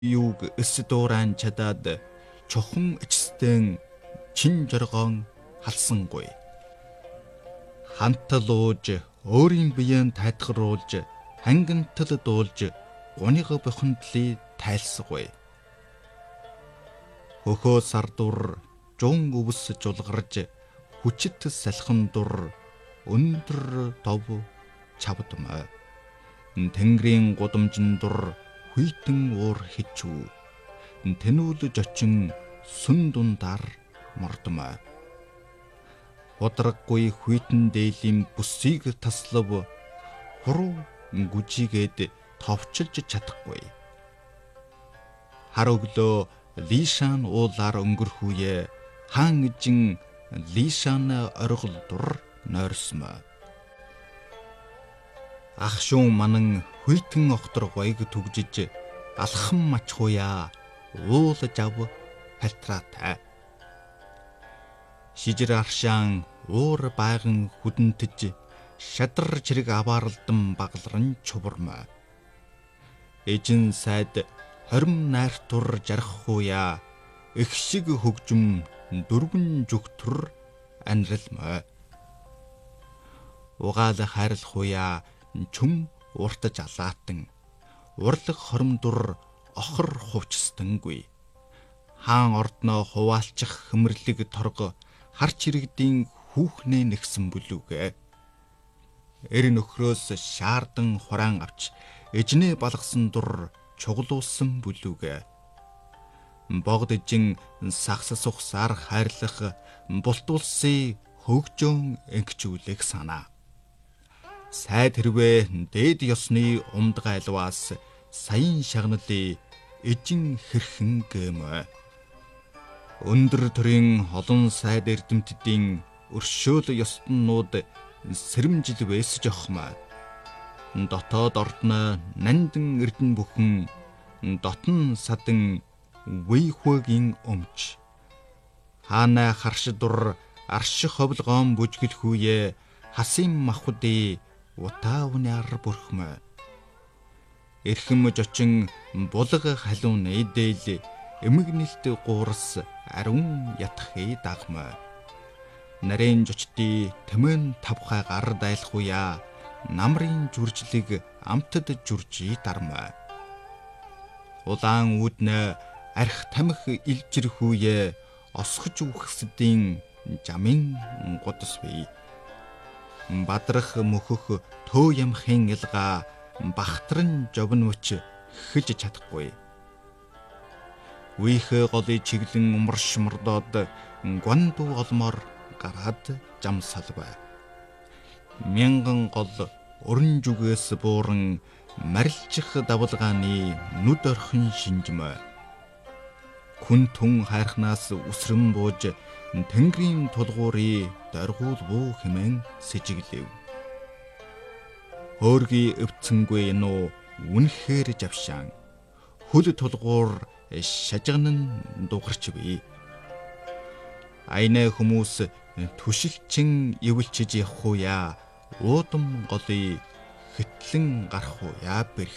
юуг эсдууран чадаад чохон эцэстэн чин жоргоон халсангүй. Хантал ууж өөрийн биеэн тайтгаруулж хангантал дуулж гунига бохондлыг тайлсгүй. Хөхөө сардур жун өвс жулгарж хүчит салхин дур өндөр тов чавдмаа. Тэнгэрийн гудамжин дур хүйтэн уур хичүү. Тэнүүлж очин сүн дундаар мордмаа. Удраггүй хүйтэн дээлийн бүсийг таслав хуруу гүжигээд товчилж чадахгүй. Хар өглөө Лишан уулаар өнгөрхүүе хаан ижин Лишан оргил дур нойрсмаа. Ах шүүн манан хүйтэн октор гоёг түгжиж алхам мачхуя уулж ав халтраатай. Шижир аршаан уур байган хүдэнтэж шадар чирэг аваарлдан багларан чувармаа. Эжин сайд хорим найртур жарахгүй их шиг хөгжим дөрвөн жүгтүр анралмаа. Угаал хайрлахуя чүм уртаж алаатан урлаг хором дур охор хувчстангүй. Хаан ордноо хуваалчих хөмрлөг торго харч иргэдийн хүүхнээ нэгсэн бүлүүгээ. Эр нөхрөөс шаардан хураан авч эжнээ балгасан дур чуглуулсан бүлүүгээ. Богд ижин сагс сухсаар хайрлах бултуулсыг хөгжөөн энгчүүлэх санаа. Сайд хэрвээ дээд ёсны умд гайлваас саяын шагналыг эжин хэрхэн гэмэ. Өндөр төрийн олон сайд эрдэмтдийн өршөөл ёстнууд сэрэмжил вэсж охмаа. Дотоод ордноо нандан эрдэн бүхэн дотн садан вэйхвэгийн өмч. Хаана харш дур арш ховлгоон бүжгэлхүүе хасын махуди утаавнаар бүрхмэ. Эрхэм жочин булаг халуун эдэл эмгэнэлт гуурс ариун ятхи дагмэ. Нарийн жочдын тэмэн тавхай гар дайлахуя намрын жүржлэг амтад жүржи дармаа. Улаан үүднэ арх тамхи илжирхүүе осгож үхсдийн жамын гудсвэ. Бадрах мөхөх төө ямхын илга бахтран жовнвч хэж чадахгүй. Үеийнхээ голыг чиглэн умарш мордоод гонду олмоор гараад жам салваа. Мянган гол өрн жүгээс бууран марилчих давалгааны нүд орхин шинжмэ. Хүн түн хайрхнаас үсрэн бууж тэнгэрийн тулгуурыг доргуул буу хэмээн сэжиглэв. Хөөргий өвцөнгөө нуу үнэхээр завшаан хөл тулгуур шажганан дугарч бий. Айнаа хүмүүс түшигчин ивэлчиж явахуя уудам голыг хэтлэн гарахуя бэрх.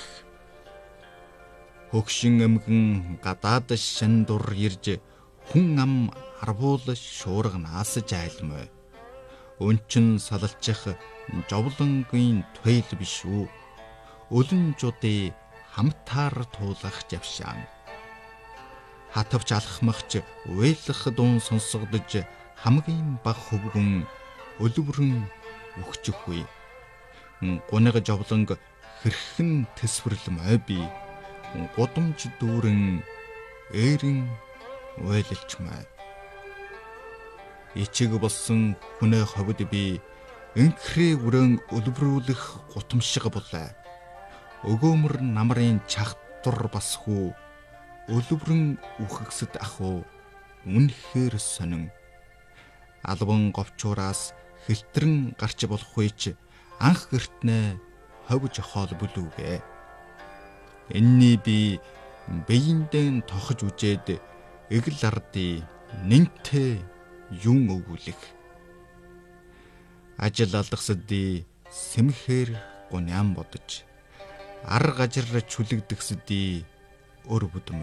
Хөгшин эмгэн гадаад шандур ирж хүн ам арбуул шуурганаас жайлмай. Өнчин салалчих жовлонгийн туйл биш үү. Өлөнжүүдээ хамтаар туулах завшаан. Хатавч алхмагч уйлах дуун сонсгодож хамгийн баг хөвгөн өлөврөн өгчихвээ. Гуниг жовлонг хэрхэн тэсвэрлэмэй би гудамж дүүрэн ээрэн уйлалчмай. Ичиг болсон хүнээ ховд би энхрээ өрөн өлөврүүлэх гутамшиг болоо. Өгөөмөр намрын чахтур басхүү өлөврөн үхэгсэд ахуу үнэхээр сонин. Албан говчуураас хэлтрэн гарч болохгүй ч анх гэртнээ ховж хоол бүлүүгээ. Энний би биендээ тохож үжээд эгэл ардын нэнтээ юун өгүүлэх. Ажил алдахсдий сэмхээр гуняан бодож ар гажир чүлэгдэхсдий өр бүдэн